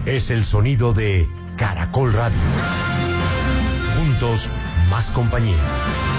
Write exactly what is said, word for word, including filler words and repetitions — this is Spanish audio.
es el sonido de Caracol Radio. Juntos, más compañía.